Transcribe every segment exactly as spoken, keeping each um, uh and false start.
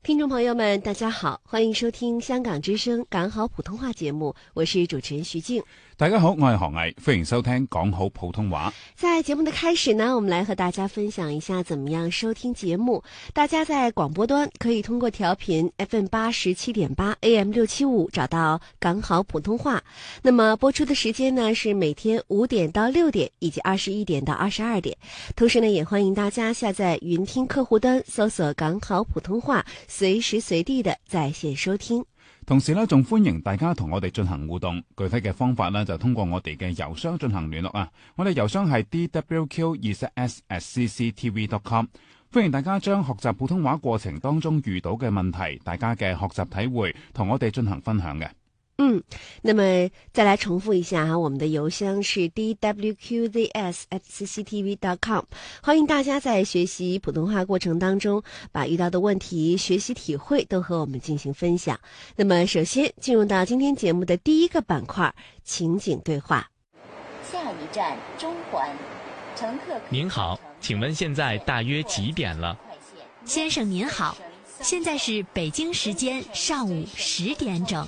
聽眾朋友們，大家好，歡迎收聽香港之聲港好普通話節目，我是主持人徐靜。 大家好，我係何毅，歡迎收聽港好普通話。 在節目的開始呢，我們來和大家分享一下怎麼樣收聽節目。大家在廣播端可以通過調頻 F M 八十七點八 A M 六七五找到港好普通話。那麼播出的時間呢是每天五點到六點，以及二十一點到二十二點。同時呢，也歡迎大家下載雲聽客戶端，搜索港好普通話，隨時隨地的在線收聽。 同時呢，仲歡迎大家同我哋進行互動。具體嘅方法呢，就通過我哋嘅郵箱進行聯絡啊。我哋郵箱係 d w q 二十 s at c c t v dot com。歡迎大家將學習普通話過程當中遇到嘅問題，大家嘅學習體會，同我哋進行分享嘅。 嗯，那麼再來重複一下哈，我們的郵箱是 d w q z s at c c t v dot com。歡迎大家在學習普通話過程當中，把遇到的問題、學習體會都和我們進行分享。那麼首先進入到今天節目的第一個板塊，情景對話。 下一站中環，乘客。 您好，請問現在大約幾點了？ 先生您好，現在是北京時間上午十點整。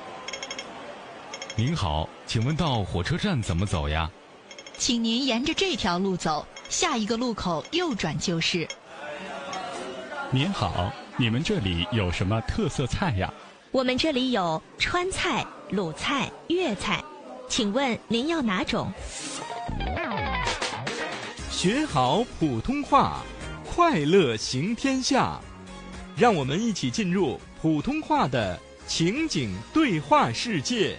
您好，請問到火車站怎麼走呀？ 請您沿着這條路走，下一個路口右轉就是。 您好，你們這裡有什麼特色菜呀？ 我們這裡有川菜、魯菜、粵菜，請問您要哪種？ 學好普通話，快樂行天下。讓我們一起進入普通話的情景對話世界。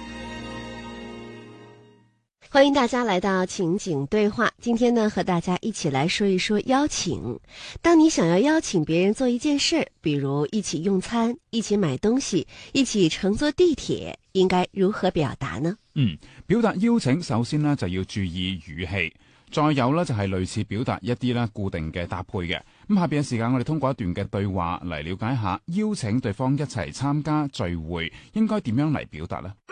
歡迎大家來到情景對話。今天呢，和大家一起來說一說邀請。當你想要邀請別人做一件事，比如一起用餐、一起買東西、一起乘坐地鐵，應該如何表達呢？ 嗯，表達邀請首先呢就要注意語氣，再有呢就係類似表達一啲呢固定嘅搭配嘅。咁下邊嘅時間，我哋通過一段嘅對話嚟了解一下邀請對方一齊參加聚會應該點樣嚟表達呢？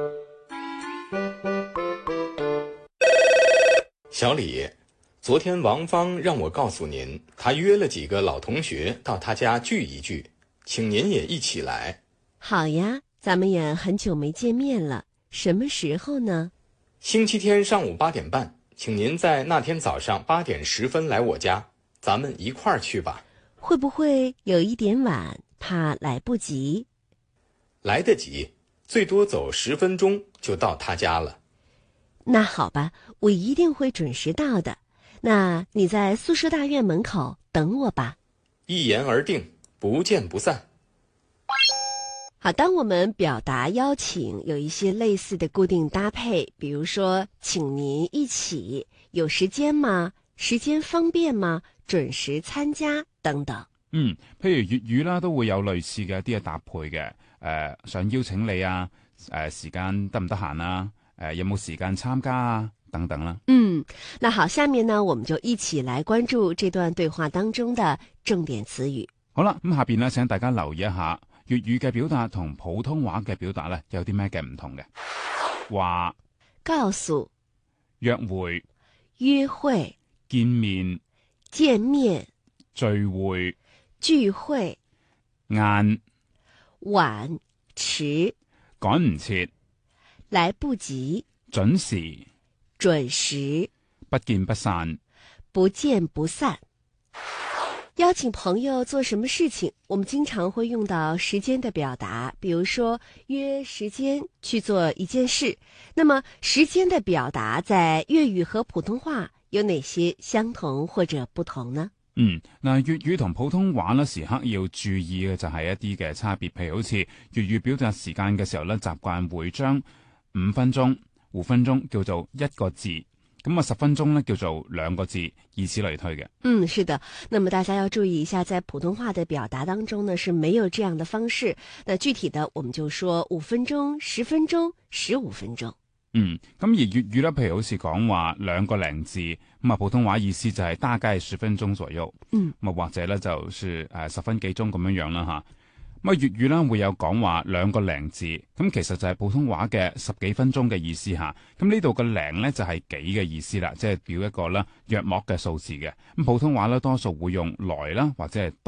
小李，昨天王芳讓我告訴您，她約了幾個老同學到她家聚一聚，請您也一起來。 好呀，咱們也很久沒見面了，什麼時候呢？ 星期天上午八點半，請您在那天早上八點十分來我家，咱們一塊兒去吧。 會不會有一點晚，怕來不及？ 來得及，最多走十分鐘就到她家了。 那好吧，我一定會準時到的。那你在宿舍大院門口等我吧。 一言而定，不見不散。 好，當我們表達邀請，有一些類似的固定搭配，比如說請您一起，有時間嗎？時間方便嗎？準時參加等等。 嗯，譬如粵語啦，都會有類似嘅一啲嘅搭配嘅。誒、呃，想邀請你啊，誒、呃，時間得唔得閒啊？誒、呃，有冇時間參加啊？等等啦。 嗯，那好，下面呢，我們就一起來關注這段對話當中的重點詞語。好啦， 咁下邊呢，請大家留意一下粵語嘅表達同普通話嘅表達呢，有啲咩嘅唔同嘅。話， 告訴， 約會， 約會， 見面， 見面， 聚會， 聚會， 晏， 晚，遲， 趕唔切， 來不及， 準時， 準時， 不見不散， 不見不散。邀請朋友做什麼事情，我們經常會用到時間的表達，比如說約時間去做一件事。那麼時間的表達在粵語和普通話有哪些相同或者不同呢？ 嗯，嗱，粵語同普通話呢，時刻要注意嘅就係一啲嘅差別，譬如好似粵語表達時間嘅時候呢，習慣會將五分鐘、五分鐘叫做一個字，咁啊十分鐘呢叫做兩個字，以此類推嘅。 嗯，是的。那麼大家要注意一下，在普通話的表達當中呢，是沒有這樣的方式。那具體的，我們就說五分鐘、十分鐘、十五分鐘。 嗯，咁而粵語咧，譬如好似講話兩個零字，咁啊普通話意思就係大概十分鐘左右。嗯，咁或者咧就是誒、呃、十分幾鐘咁樣樣啦吓。咁啊粵語咧會有講話兩個零字，咁其實就係普通話嘅十幾分鐘嘅意思吓。咁呢度嘅零咧就係幾嘅意思啦，即係表一個啦約莫嘅數字嘅。咁普通話咧多數會用來啦或者係